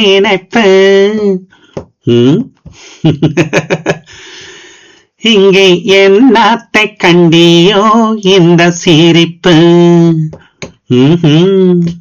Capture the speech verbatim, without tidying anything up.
நினைப்பு ம்? இங்கே என்னத்தை கண்டியோ இந்த சிரிப்பு ம்ஹும்.